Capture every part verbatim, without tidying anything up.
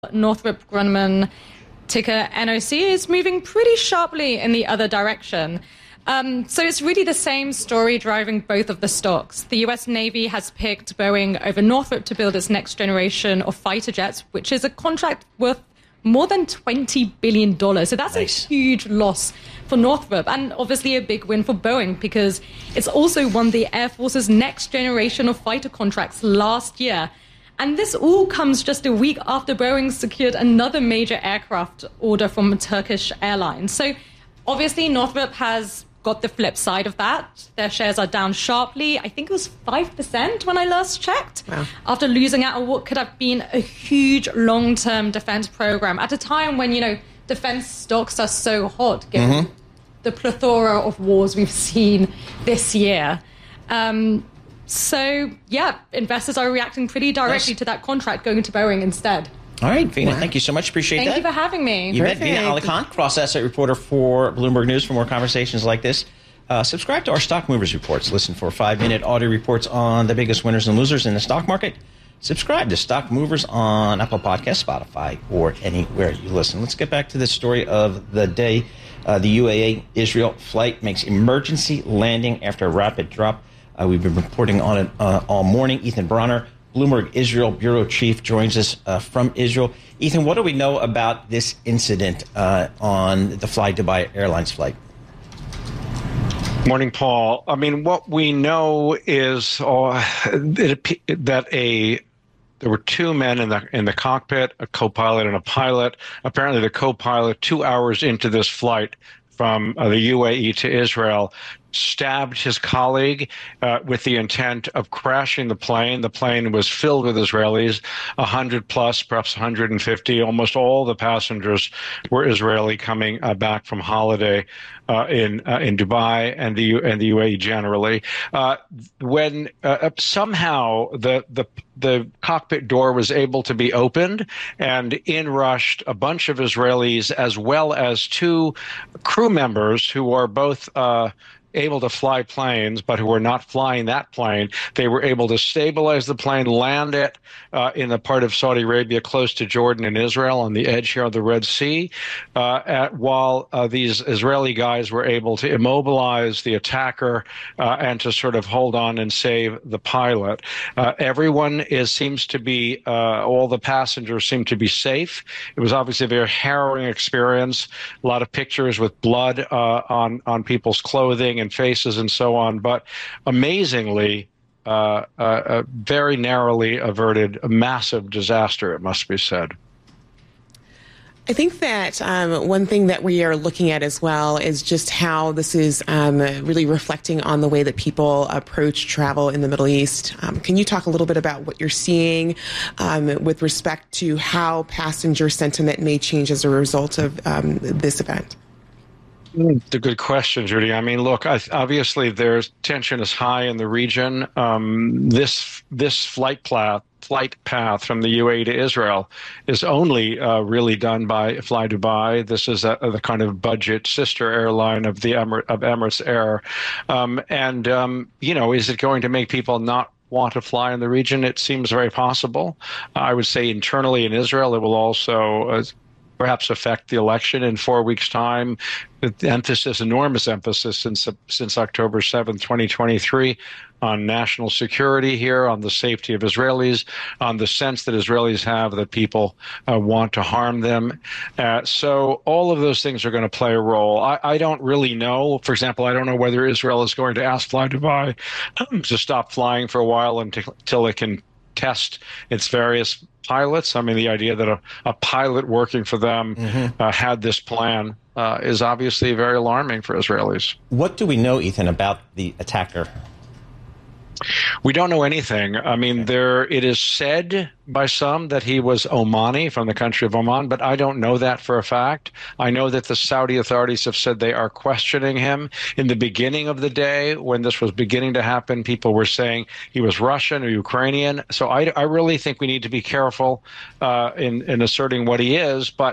Northrop Grumman, ticker N O C, is moving pretty sharply in the other direction. Um, so it's really the same story driving both of the stocks. The U S Navy has picked Boeing over Northrop to build its next generation of fighter jets, which is a contract worth more than twenty billion dollars. So that's nice. A huge loss for Northrop, and obviously a big win for Boeing, because it's also won the Air Force's next generation of fighter contracts last year. And this all comes just a week after Boeing secured another major aircraft order from Turkish Airlines. So obviously Northrop has got the flip side of that. Their shares are down sharply. I think it was five percent when I last checked, wow. after losing out on what could have been a huge long-term defense program at a time when, you know, defense stocks are so hot, given mm-hmm. the plethora of wars we've seen this year. Um, so, yeah, investors are reacting pretty directly nice. to that contract going to Boeing instead. All right, Veena, wow. thank you so much. Appreciate thank that. Thank you for having me. You bet. Veena Ali-Khan, cross-asset reporter for Bloomberg News. For more conversations like this, uh, subscribe to our Stock Movers Reports. Listen for five-minute audio reports on the biggest winners and losers in the stock market. Subscribe to Stock Movers on Apple Podcasts, Spotify, or anywhere you listen. Let's get back to the story of the day. Uh, the U A E Israel flight makes emergency landing after a rapid drop. Uh, we've been reporting on it uh, all morning. Ethan Bronner, Bloomberg Israel Bureau Chief, joins us uh, from Israel. Ethan, what do we know about this incident uh, on the Fly Dubai Airlines flight? Morning, Paul. I mean, what we know is uh, that a there were two men in the in the cockpit, a co-pilot and a pilot. Apparently, the co-pilot, two hours into this flight from uh, the U A E to Israel, stabbed his colleague uh, with the intent of crashing the plane. The plane was filled with Israelis, one hundred plus, perhaps one hundred fifty. Almost all the passengers were Israeli, coming uh, back from holiday uh, in uh, in Dubai and the and the U A E generally. Uh, when uh, somehow the the the cockpit door was able to be opened, and in rushed a bunch of Israelis as well as two crew members who are both uh, able to fly planes, but who were not flying that plane. They were able to stabilize the plane, land it uh, in the part of Saudi Arabia close to Jordan and Israel on the edge here of the Red Sea, uh, at, while uh, these Israeli guys were able to immobilize the attacker uh, and to sort of hold on and save the pilot. Uh, everyone is seems to be, uh, all the passengers seem to be safe. It was obviously a very harrowing experience. A lot of pictures with blood uh, on, on people's clothing and faces and so on, but amazingly, uh, uh, uh, very narrowly averted a massive disaster, it must be said. I think that um, one thing that we are looking at as well is just how this is um, really reflecting on the way that people approach travel in the Middle East. Um, can you talk a little bit about what you're seeing um, with respect to how passenger sentiment may change as a result of um, this event? It's a good question, Judy. I mean, look, I, obviously there's tension is high in the region. Um, this this flight path, flight path from the U A E to Israel is only uh, really done by Fly Dubai. This is a, a, the kind of budget sister airline of the Emir- of Emirates Air. Um, and, um, you know, is it going to make people not want to fly in the region? It seems very possible. I would say internally in Israel, it will also uh, perhaps affect the election in four weeks' time. The emphasis, enormous emphasis since since October seventh, twenty twenty-three, on national security here, on the safety of Israelis, on the sense that Israelis have that people uh, want to harm them. Uh, so all of those things are going to play a role. I, I don't really know. For example, I don't know whether Israel is going to ask Fly Dubai to stop flying for a while until, until it can test its various pilots. I mean, the idea that a, a pilot working for them mm-hmm. uh, had this plan uh, is obviously very alarming for Israelis. What do we know, Ethan, about the attacker? We don't know anything. I mean, there it is said by some that he was Omani, from the country of Oman, but I don't know that for a fact. I know that the Saudi authorities have said they are questioning him. In the beginning of the day, when this was beginning to happen, people were saying he was Russian or Ukrainian. So I, I really think we need to be careful uh, in, in asserting what he is. But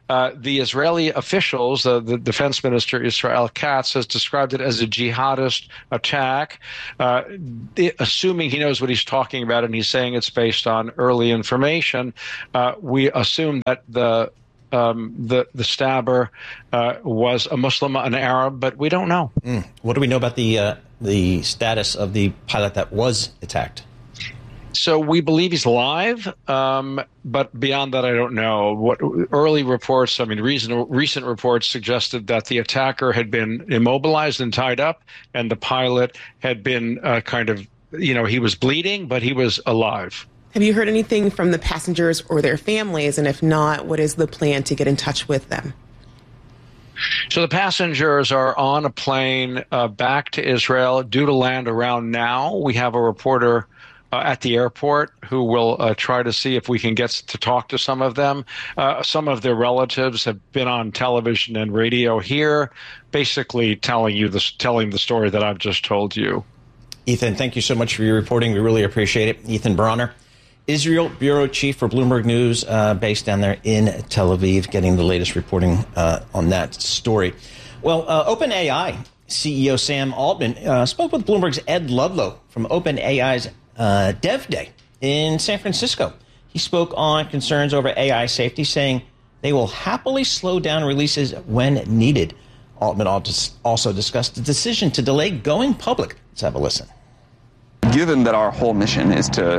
Uh, the Israeli officials, uh, the defense minister Israel Katz, has described it as a jihadist attack, uh, assuming he knows what he's talking about, and he's saying it's based on early information. Uh, we assume that the um, the the stabber uh, was a Muslim, an Arab, but we don't know. Mm. What do we know about the uh, the status of the pilot that was attacked? So we believe he's alive, um, but beyond that, I don't know. What early reports, I mean, recent, recent reports suggested that the attacker had been immobilized and tied up, and the pilot had been uh, kind of, you know, he was bleeding, but he was alive. Have you heard anything from the passengers or their families? And if not, what is the plan to get in touch with them? So the passengers are on a plane uh, back to Israel, due to land around now. We have a reporter uh, at the airport who will uh, try to see if we can get to talk to some of them. Uh, some of their relatives have been on television and radio here, basically telling you this, telling the story that I've just told you. Ethan, thank you so much for your reporting. We really appreciate it. Ethan Bronner, Israel Bureau Chief for Bloomberg News, uh, based down there in Tel Aviv, getting the latest reporting uh, on that story. Well, uh, OpenAI C E O Sam Altman uh, spoke with Bloomberg's Ed Ludlow from OpenAI's uh, Dev Day in San Francisco. He spoke on concerns over A I safety, saying they will happily slow down releases when needed. Altman also discussed the decision to delay going public. Let's have a listen. Given that our whole mission is to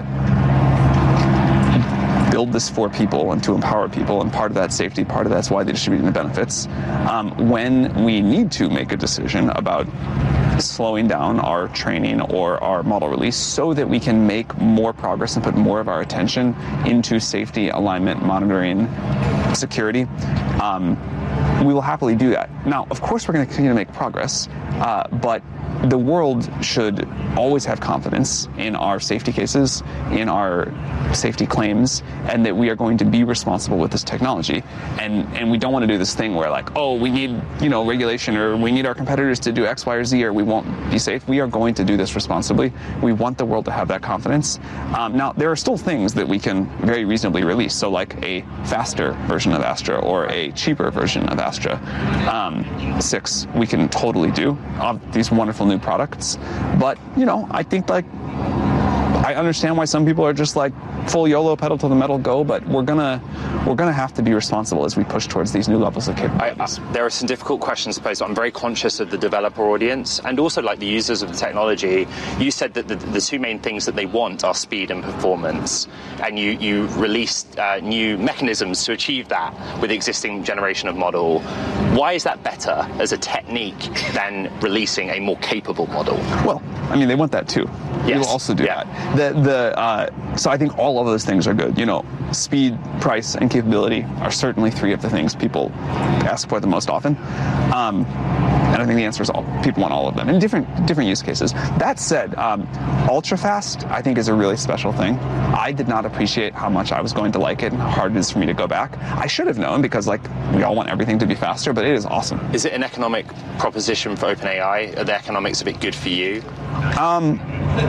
build this for people and to empower people, and part of that safety, part of that's widely distributing the benefits, um, when we need to make a decision about slowing down our training or our model release so that we can make more progress and put more of our attention into safety, alignment, monitoring, security, um, we will happily do that. Now, of course, we're going to continue to make progress, uh, but the world should always have confidence in our safety cases, in our safety claims, and that we are going to be responsible with this technology. And and we don't want to do this thing where, like, oh, we need, you know, regulation, or we need our competitors to do X, Y, or Z, or we won't be safe. We are going to do this responsibly. We want the world to have that confidence. Um, now, there are still things that we can very reasonably release. So like a faster version of Astra or a cheaper version of Astra um, six, we can totally do uh, these wonderful new products. But, you know, I think, like, I understand why some people are just like full YOLO, pedal to the metal, go, but we're gonna we're gonna have to be responsible as we push towards these new levels of capabilities. I, uh, there are some difficult questions to pose. I'm very conscious of the developer audience and also like the users of the technology. You said that the, the two main things that they want are speed and performance, and you you released uh, new mechanisms to achieve that with the existing generation of model. Why is that better as a technique than releasing a more capable model? Well, I mean, they want that too. Yes. We will also do yeah. that. The the uh, so I think all of those things are good. You know, speed, price, and capability are certainly three of the things people ask for the most often. Um, and I think the answer is all. People want all of them in different different use cases. That said, um, ultra fast I think is a really special thing. I did not appreciate how much I was going to like it and how hard it is for me to go back. I should have known, because like we all want everything to be faster, but it is awesome. Is it an economic proposition for OpenAI? Are the economics a bit good for you? Um,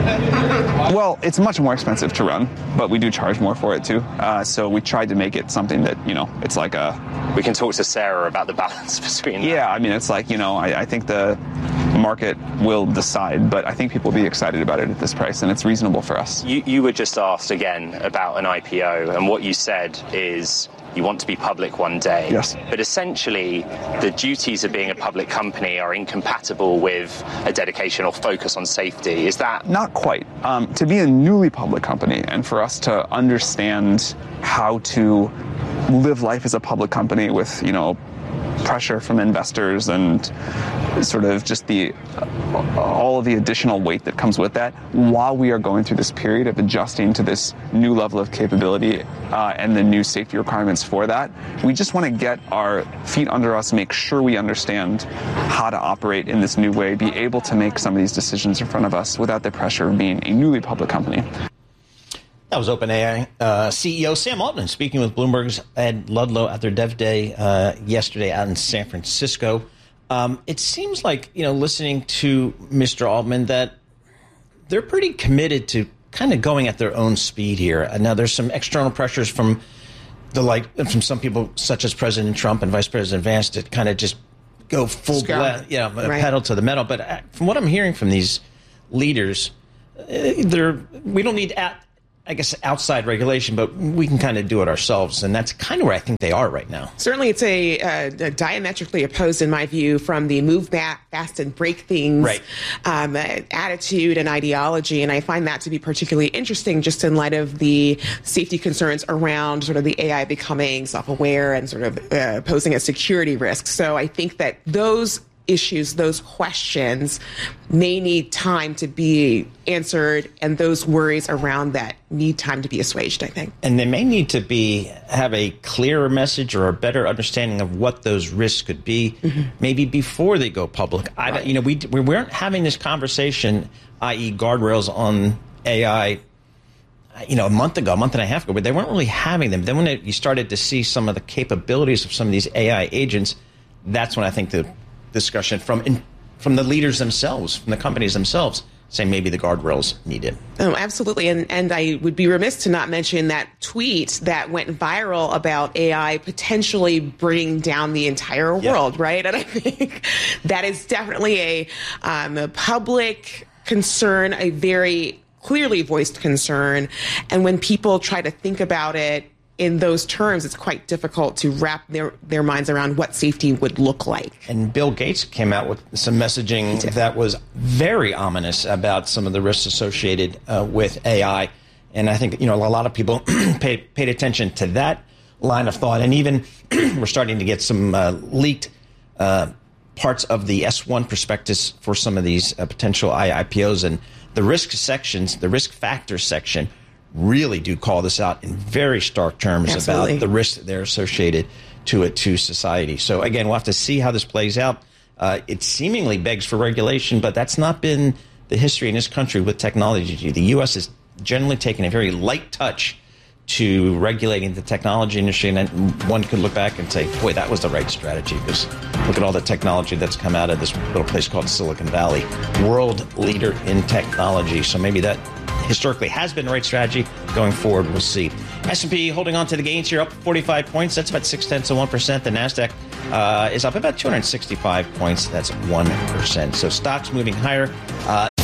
well, it's much more expensive to run, but we do charge more for it too. Uh, so we tried to make it something that, you know, it's like a... We can talk to Sarah about the balance between that. Yeah, I mean, it's like, you know, I, I think the market will decide, but I think people will be excited about it at this price, and it's reasonable for us. You, you were just asked again about an I P O, and what you said is you want to be public one day. Yes. But essentially, the duties of being a public company are incompatible with a dedication or focus on safety. Is that... Not quite. Um, to be a newly public company and for us to understand how to live life as a public company with, you know, pressure from investors and sort of just the uh, all of the additional weight that comes with that, while we are going through this period of adjusting to this new level of capability uh, and the new safety requirements for that, we just want to get our feet under us, make sure we understand how to operate in this new way, be able to make some of these decisions in front of us without the pressure of being a newly public company. That was OpenAI uh, C E O Sam Altman speaking with Bloomberg's Ed Ludlow at their Dev Day uh, yesterday out in San Francisco. Um, it seems like, you know, listening to Mister Altman, that they're pretty committed to kind of going at their own speed here. Uh, now, there's some external pressures from the like from some people, such as President Trump and Vice President Vance, to kind of just go full, ble- you know, right. pedal to the metal. But from what I'm hearing from these leaders, uh, they're we don't need, at, I guess, outside regulation, but we can kind of do it ourselves. And that's kind of where I think they are right now. Certainly, it's a, uh, a diametrically opposed, in my view, from the move back, fast and break things right. um, attitude and ideology. And I find that to be particularly interesting just in light of the safety concerns around sort of the A I becoming self-aware and sort of uh, posing a security risk. So I think that those issues, those questions may need time to be answered, and those worries around that need time to be assuaged, I think. And they may need to be have a clearer message or a better understanding of what those risks could be, mm-hmm. maybe before they go public. I, right. You know, we, we weren't having this conversation, that is guardrails on A I, you know, a month ago, a month and a half ago, but they weren't really having them. Then when it, you started to see some of the capabilities of some of these A I agents, that's when I think the discussion from in, from the leaders themselves, from the companies themselves, saying maybe the guardrails needed. Oh, absolutely. And and I would be remiss to not mention that tweet that went viral about A I potentially bringing down the entire world, yeah. right? And I think that is definitely a, um, a public concern, a very clearly voiced concern. And when people try to think about it in those terms, it's quite difficult to wrap their, their minds around what safety would look like. And Bill Gates came out with some messaging that was very ominous about some of the risks associated uh, with A I. And I think, you know, a lot of people paid, paid attention to that line of thought. And even we're starting to get some uh, leaked uh, parts of the S one prospectus for some of these uh, potential I P Os. And the risk sections, the risk factor section, really do call this out in very stark terms Absolutely. About the risks that they're associated to it, to society. So again, we'll have to see how this plays out. Uh, it seemingly begs for regulation, but that's not been the history in this country with technology. The U S has generally taken a very light touch to regulating the technology industry, and then one could look back and say, boy, that was the right strategy, because look at all the technology that's come out of this little place called Silicon Valley, world leader in technology. So maybe that historically has been the right strategy. Going forward, we'll see. S and P holding on to the gains here, up forty-five points. That's about six tenths of one percent. The NASDAQ uh, is up about two hundred sixty-five points. That's one percent. So stocks moving higher. Uh,